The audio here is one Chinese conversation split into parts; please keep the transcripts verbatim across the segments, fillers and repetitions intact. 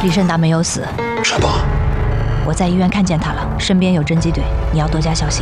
李胜达没有死。 什么？ 我在医院看见他了，身边有侦缉队，你要多加小心。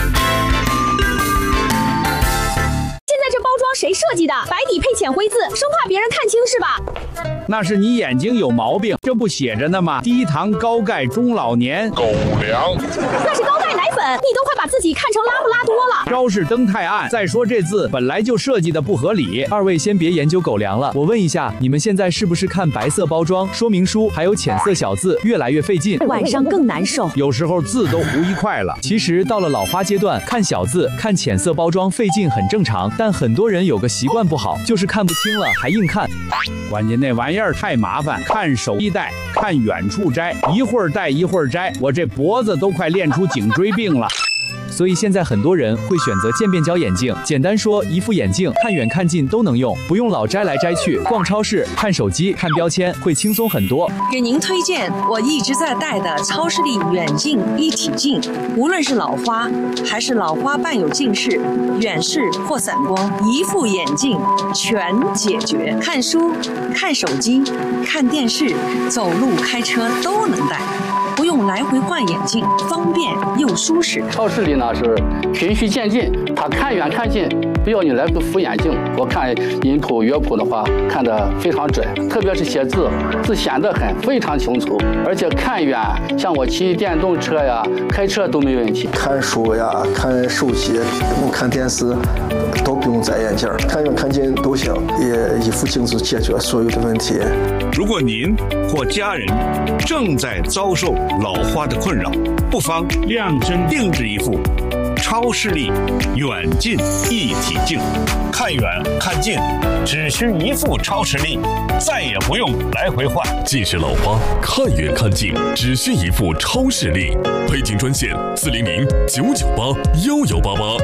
谁设计的？白底配浅灰字，生怕别人看清是吧？ 那是你眼睛有毛病，这不写着呢吗？低糖高钙中老年。 狗粮。 那是高钙奶粉，你都快把自己看成拉布拉多了。 招式灯太暗，再说这字本来就设计的不合理。 二位先别研究狗粮了，我问一下，你们现在是不是看白色包装、说明书还有浅色小字越来越费劲？ 晚上更难受， 有时候字都糊一块了。 其实到了老花阶段，看小字、看浅色包装费劲很正常，但很多人有个习惯不好，就是看不清了还硬看。 关键那玩意儿太麻烦，看手一戴，看远处摘，一会儿戴一会儿摘，我这脖子都快练出颈椎病了。 所以现在很多人会选择渐变焦眼镜，简单说，一副眼镜看远看近都能用，不用老摘来摘去。逛超市、看手机、看标签会轻松很多。 给您推荐我一直在戴的超视力远近一体镜，无论是老花还是老花伴有近视、远视或散光，一副眼镜全解决。看书、看手机、看电视、走路、开车都能戴。不用来回换眼镜，方便又舒适。 超市里呢是循序渐进，它看远看近，不要你来个副眼镜。我看音谱乐谱的话，看得非常准，特别是写字，字显得很非常清楚，而且看远，像我骑电动车呀、开车都没问题。 看书呀、看手机、看电视，都不用摘眼镜，看远看近都行，也一副镜子解决所有的问题。 如果您或家人正在遭受老花的困扰，不妨量身定制一副超视力远近一体镜，看远看近只需一副超视力，再也不用来回换。 近视老花看远看近只需一副超视力，配镜专线四零零九九八幺幺八八。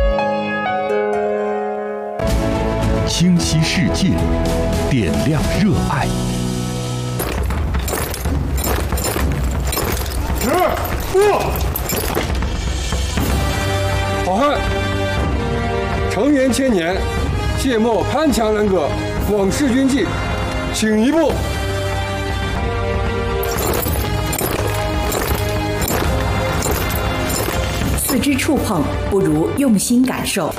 清晰世界，点亮热爱。 十不，好汉，承元千年，谢幕潘强人格，往事军纪，请一步。 四肢触碰不如用心感受。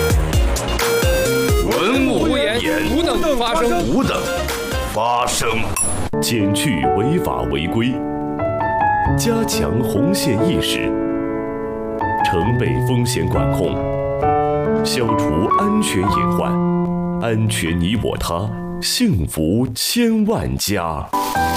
文物不言，无等发生， 无等发生，减去违法违规。加强红线意识，城北风险管控，消除安全隐患，安全你我他，幸福千万家。